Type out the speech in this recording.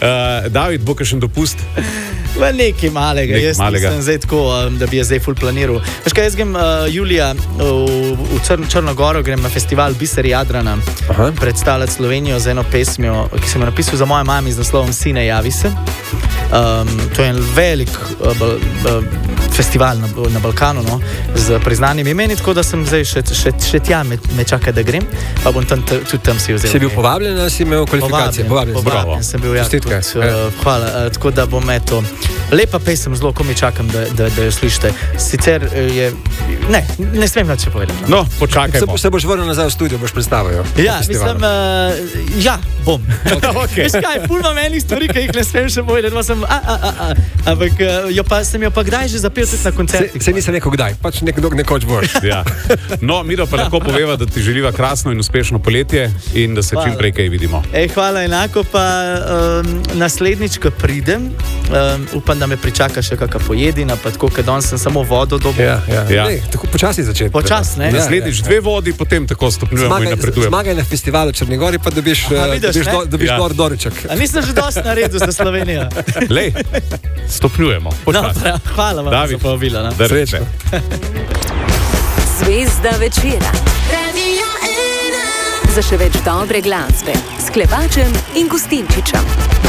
David, bo kakšen dopust? Nekaj malega. Jaz nisem zdaj tako, da bi je zdaj ful planiral. Veš kaj, jaz grem julija v Črnogoro, grem na festival Biser Jadrana predstavljati Slovenijo z eno pesmijo, ki sem jo napisal za mojo mami z naslovom Sine, javi se. To je en velik festival na Balkanu, no, z priznanimi imeni, tako da sem zdaj še tja me čaka, da grem, pa bom tudi tam si vzel. Si bil povabljen, ali si imel kvalifikacije? Povabljen sem bil, hvala, tako da bom to. Lepa pesem, zelo, ko mi čakam, da jo slišite. Sicer je... Ne smem nič povedati. No, počakajmo. Se boš vrnil nazaj v studio, boš predstavil. Ja, mislim, bom. Veš kaj, ful imam enih stvari, ki jih ne smem še povedati. Ampak sem jo pa kdaj že zapel tudi na koncertih. Se nisem rekel kdaj, pač nekoč boš. No, Miro pa lahko poveva, da ti želiva krasno in uspešno poletje in da se čim prej kaj vidimo. Hvala, enako pa naslednjič, ko pridem, upam, da me pričaka še kakšna pojedina, pa tako, ker danes sem samo vodo dobil. Tako počasi začeti. Počas, ne? Naslednjič 2 vodi, potem tako stopnjujemo in napredujemo. Zmagaj na festivalu v Črni Gori, pa dobiš Dorček. A nisem že dosti naredil za Slovenijo? Lej, stopnjujemo. Hvala vam za povabilo. Srečno. Zvezda večera. Za še več dobre glasbe s Klepačem in Gustinčičem.